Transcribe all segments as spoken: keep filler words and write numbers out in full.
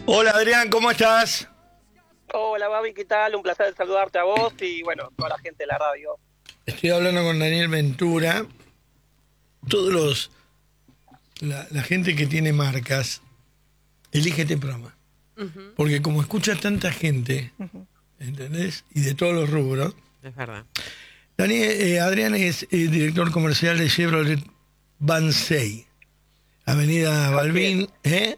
Hola Adrián, ¿cómo estás? Hola Babi, ¿qué tal? Un placer saludarte a vos y bueno, toda la gente de la radio. Estoy hablando con Daniel Ventura. Todos los la, la gente que tiene marcas elige este programa. Uh-huh. Porque como escucha tanta gente, uh-huh. ¿entendés? Y de todos los rubros. Es verdad. Daniel, eh, Adrián es eh, director comercial de Chevrolet Bansay, Avenida Balbín, ¿eh?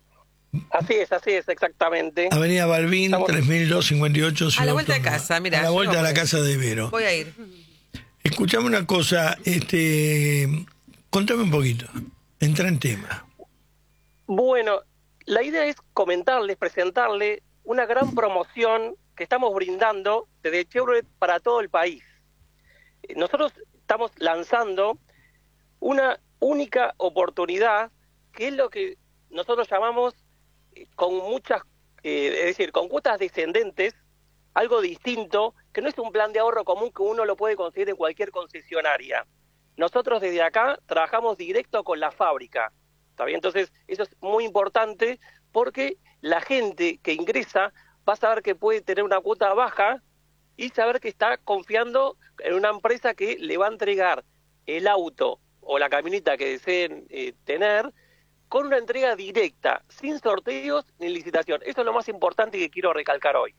Así es, así es, exactamente. Avenida Balbín, Estamos... tres mil doscientos cincuenta y ocho. A la vuelta de casa, mira. A la vuelta de la casa de Vero. Voy a ir. Escuchame una cosa, este, contame un poquito, entra en tema. Bueno, la idea es comentarles, presentarles una gran promoción que estamos brindando desde Chevrolet para todo el país. Nosotros estamos lanzando una única oportunidad, que es lo que nosotros llamamos con muchas, eh, es decir, con cuotas descendentes, algo distinto, que no es un plan de ahorro común que uno lo puede conseguir en cualquier concesionaria. Nosotros desde acá trabajamos directo con la fábrica, ¿está bien? Entonces, eso es muy importante porque la gente que ingresa va a saber que puede tener una cuota baja y saber que está confiando en una empresa que le va a entregar el auto o la camioneta que deseen eh, tener con una entrega directa, sin sorteos ni licitación. Eso es lo más importante que quiero recalcar hoy.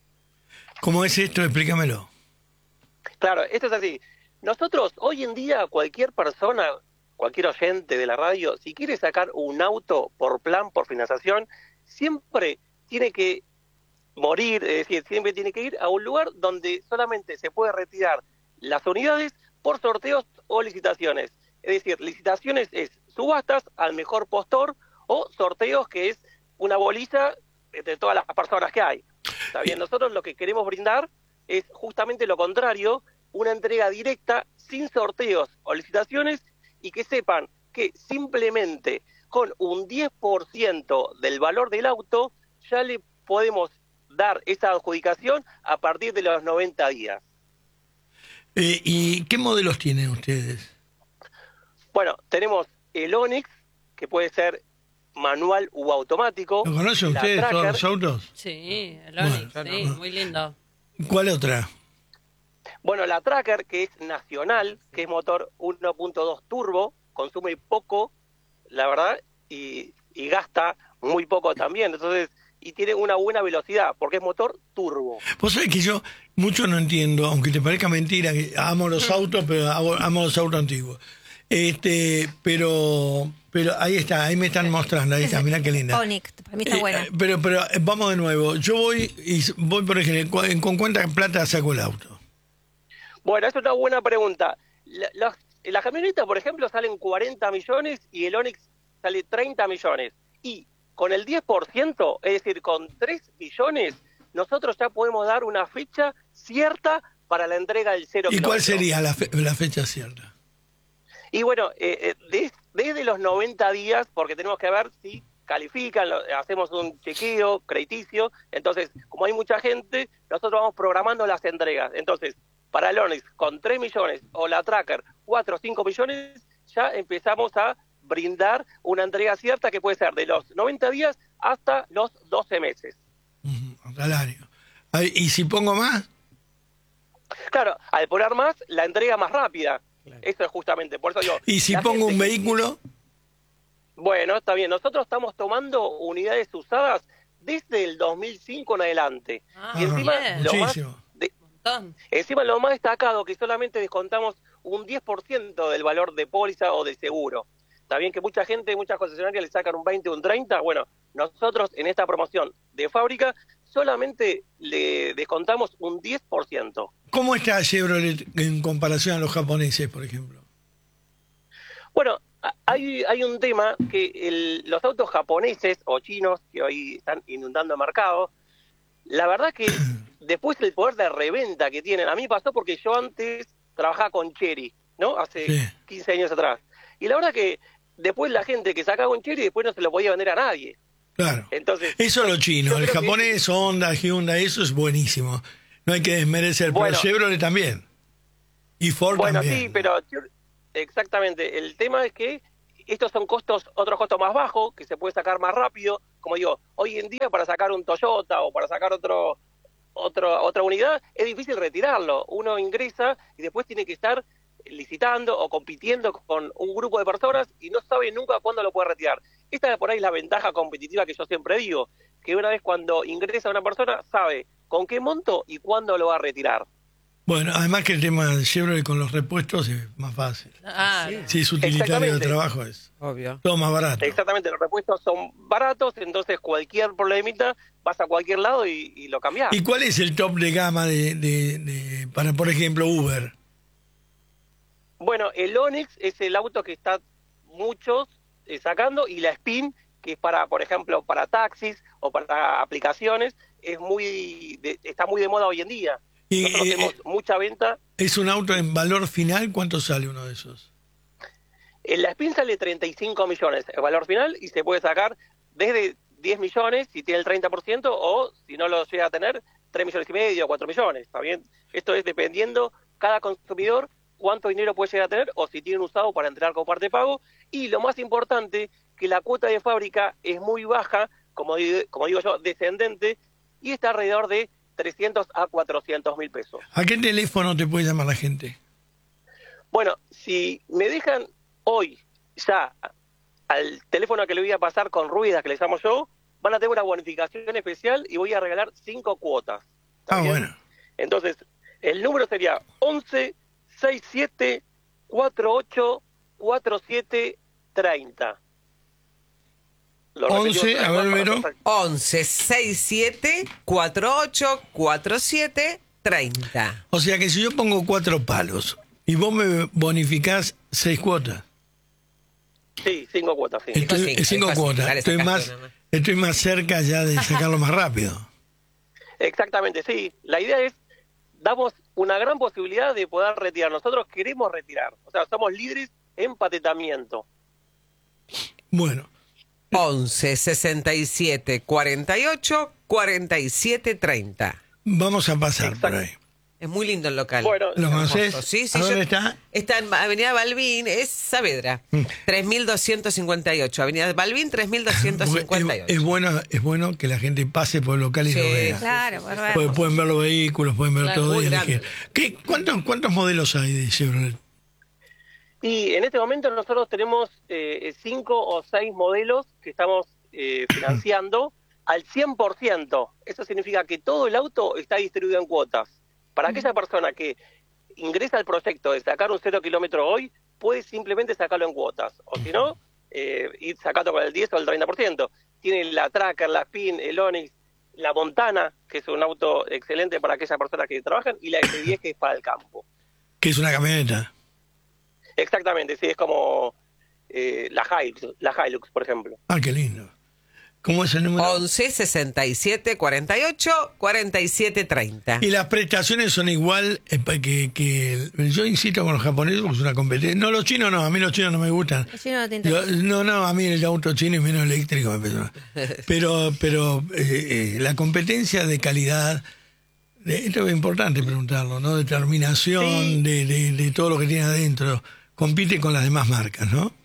¿Cómo es esto? Explícamelo. Claro, esto es así. Nosotros, hoy en día, cualquier persona, cualquier oyente de la radio, si quiere sacar un auto por plan, por financiación, siempre tiene que morir, es decir, siempre tiene que ir a un lugar donde solamente se puede retirar las unidades por sorteos o licitaciones. Es decir, licitaciones es subastas al mejor postor o sorteos que es una bolilla de todas las personas que hay. ¿Está bien? Nosotros lo que queremos brindar es justamente lo contrario, una entrega directa, sin sorteos o licitaciones, y que sepan que simplemente con un diez por ciento del valor del auto ya le podemos dar esa adjudicación a partir de los noventa días. Eh, ¿Y qué modelos tienen ustedes? Bueno, tenemos el Onix, que puede ser manual u automático. ¿Lo conocen ustedes Tracker, todos los autos? Sí, el Onix, bueno, sí, no. Muy lindo. ¿Cuál otra? Bueno, la Tracker, que es nacional, que es motor uno punto dos turbo, consume poco, la verdad, y, y gasta muy poco también, entonces, y tiene una buena velocidad, porque es motor turbo. Vos sabés que yo mucho no entiendo, aunque te parezca mentira, que amo los autos, pero amo los autos antiguos. Este, pero pero ahí está, ahí me están mostrando, ahí está, mirá qué linda. Onix, para mí está buena. Eh, pero pero vamos de nuevo, yo voy y voy por ejemplo, ¿con cuánta plata saco el auto? Bueno, es una buena pregunta. La, las, las camionetas, por ejemplo, salen cuarenta millones y el Onix sale treinta millones. Y con el diez por ciento, es decir, con tres millones, nosotros ya podemos dar una fecha cierta para la entrega del cero ¿Y kilómetro. cuál sería la, fe, la fecha cierta? Y bueno, eh, des, desde los noventa días, porque tenemos que ver si califican, lo, hacemos un chequeo crediticio, entonces, como hay mucha gente, nosotros vamos programando las entregas. Entonces, para el Onix, con tres millones, o la Tracker, cuatro o cinco millones, ya empezamos a brindar una entrega cierta que puede ser de los noventa días hasta los doce meses. Uh-huh, al año. ¿Y si pongo más? Claro, al poner más, la entrega más rápida. Claro. Eso es justamente, por eso yo... ¿Y si pongo un vehículo? Bueno, está bien. Nosotros estamos tomando unidades usadas desde el dos mil cinco en adelante. Ah, y encima lo, más de, encima lo más destacado, que solamente descontamos un diez por ciento del valor de póliza o de seguro. Está bien que mucha gente, muchas concesionarias le sacan un veinte o un treinta. Bueno, nosotros en esta promoción de fábrica solamente le descontamos un diez por ciento. ¿Cómo está Chevrolet en comparación a los japoneses, por ejemplo? Bueno, hay, hay un tema que el, los autos japoneses o chinos que hoy están inundando el mercado, la verdad que después el poder de reventa que tienen, a mí pasó porque yo antes trabajaba con Chery, ¿no? Hace sí. quince años atrás. Y la verdad que después la gente que sacaba un Chery después no se lo podía vender a nadie. Claro. Entonces, eso es lo chino, el japonés, que... Honda, Hyundai, eso es buenísimo. No hay que desmerecer, bueno, pero Chevrolet también. Y Ford bueno, también. Bueno, sí, pero exactamente. El tema es que estos son costos, otros costos más bajos, que se puede sacar más rápido. Como digo, hoy en día para sacar un Toyota o para sacar otro, otro otra unidad, es difícil retirarlo. Uno ingresa y después tiene que estar licitando o compitiendo con un grupo de personas y no sabe nunca cuándo lo puede retirar. Esta por ahí es la ventaja competitiva que yo siempre digo, que una vez cuando ingresa una persona sabe con qué monto y cuándo lo va a retirar. Bueno, además que el tema de Chevrolet con los repuestos es más fácil. Ah, sí, sí, es utilitario de trabajo, es obvio. Todo más barato. Exactamente, los repuestos son baratos, entonces cualquier problemita vas a cualquier lado y, y lo cambiás. ¿Y cuál es el top de gama de, de, de para, por ejemplo, Uber? Bueno, el Onix es el auto que está muchos eh, sacando, y la Spin, que es para, por ejemplo, para taxis o para aplicaciones, es muy de, está muy de moda hoy en día. Y, Nosotros eh, tenemos mucha venta. ¿Es un auto en valor final? ¿Cuánto sale uno de esos? En la Spin sale treinta y cinco millones el valor final y se puede sacar desde diez millones si tiene el treinta por ciento, o si no lo llega a tener, tres millones y medio, cuatro millones. ¿Está bien? Esto es dependiendo cada consumidor cuánto dinero puede llegar a tener o si tiene un usado para entregar con parte de pago. Y lo más importante, que la cuota de fábrica es muy baja, como, como digo yo, descendente, y está alrededor de trescientos a cuatrocientos mil pesos. ¿A qué teléfono te puede llamar la gente? Bueno, si me dejan hoy ya al teléfono que le voy a pasar con ruedas, que le llamo yo, van a tener una bonificación especial y voy a regalar cinco cuotas. Ah, bien? bueno. Entonces, el número sería once sesenta y siete cuarenta y ocho cuarenta y siete treinta. once, a ver, Vero. once sesenta y siete cuarenta y ocho cuarenta y siete treinta. O sea que si yo pongo cuatro palos y vos me bonificás seis cuotas. Sí, cinco cuotas, sí. Estoy, Cinco, cinco, cinco cinco, cuotas. dale, Estoy sacaste más, una más. estoy más cerca ya de sacarlo más rápido. Exactamente, sí. La idea es, damos una gran posibilidad de poder retirar. Nosotros queremos retirar. O sea, somos líderes en patentamiento. Bueno, once sesenta y siete cuarenta y ocho cuarenta y siete treinta. vamos a pasar Exacto. por ahí. Es muy lindo el local. Bueno, ¿Lo conocés? Hermoso. Sí, sí, ¿A dónde yo- está? Está en Avenida Balbín, es Saavedra. Mm. tres mil doscientos cincuenta y ocho. Avenida Balbín, tres mil doscientos cincuenta y Es, es ocho. bueno, es bueno que la gente pase por el local y Sí, lo vea. Claro, sí, bárbaro. Pueden, pueden ver los vehículos, pueden ver Claro, todo muy y grande. elegir. ¿Qué, cuántos, ¿Cuántos modelos hay de Chevrolet? y en este momento nosotros tenemos eh, cinco o seis modelos que estamos eh, financiando al cien por ciento. Eso significa que todo el auto está distribuido en cuotas. Para aquella persona que ingresa al proyecto de sacar un cero kilómetro hoy, puede simplemente sacarlo en cuotas. O si no, eh, ir sacando con el diez o el treinta por ciento. Tiene la Tracker, la Spin, el Onix, la Montana, que es un auto excelente para aquellas personas que trabajan, y la S diez, que es para el campo. Que es una camioneta. Exactamente, sí, es como eh, la Hilux, la Hilux, por ejemplo. Ah, qué lindo. ¿Cómo es el número? once sesenta y siete cuarenta y ocho cuarenta y siete treinta. Y las prestaciones son igual eh, pa- que, que el- yo insisto con los japoneses porque es una competencia. No, los chinos no, a mí los chinos no me gustan. El chino no te Yo- interesa. no, no, a mí el auto chino es menos eléctrico. me parece. Pero, pero eh, eh, la competencia de calidad, de- esto es importante preguntarlo, ¿no? Determinación Sí. de, de, de todo lo que tiene adentro. Compite con las demás marcas, ¿no?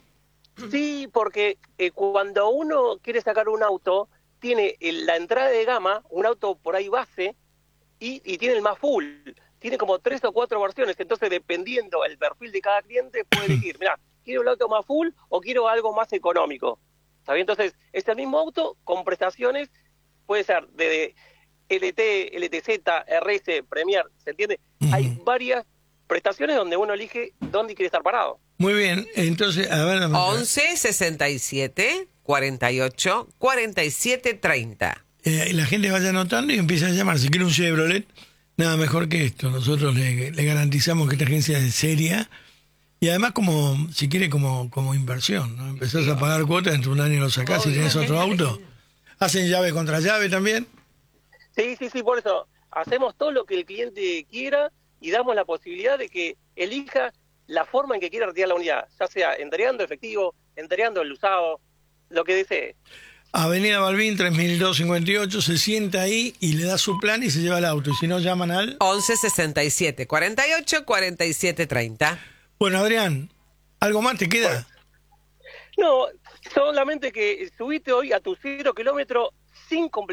Sí, porque eh, cuando uno quiere sacar un auto, tiene el- la entrada de gama, un auto por ahí base, y, y tiene el más full. Tiene como tres o cuatro versiones, entonces dependiendo el perfil de cada cliente puede elegir, mira, quiero el auto más full o quiero algo más económico. ¿Está bien? Entonces, es el mismo auto con prestaciones, puede ser de L T, L T Z, R S, Premier, ¿se entiende? Ujú. Hay varias prestaciones donde uno elige dónde quiere estar parado. Muy bien, entonces, a ver... dame- once sesenta y siete cuarenta y ocho cuarenta y siete treinta. Eh, la gente vaya anotando y empieza a llamar. Si quiere un Chevrolet, nada mejor que esto. Nosotros le, le garantizamos que esta agencia es seria y además como, si quiere, como, como inversión, ¿no? Empezás a pagar cuotas, dentro de un año lo sacás y tenés otro auto. ¿Hacen llave contra llave también? Sí, sí, sí, por eso hacemos todo lo que el cliente quiera y damos la posibilidad de que elija la forma en que quiera retirar la unidad, ya sea entregando efectivo, entregando el usado, lo que desee. Avenida Balbín, tres mil doscientos cincuenta y ocho, se sienta ahí y le da su plan y se lleva el auto. Y si no, llaman al... once sesenta y siete cuarenta y ocho cuarenta y siete treinta. Bueno, Adrián, ¿algo más te queda? No, solamente que subiste hoy a tu cero kilómetro sin completar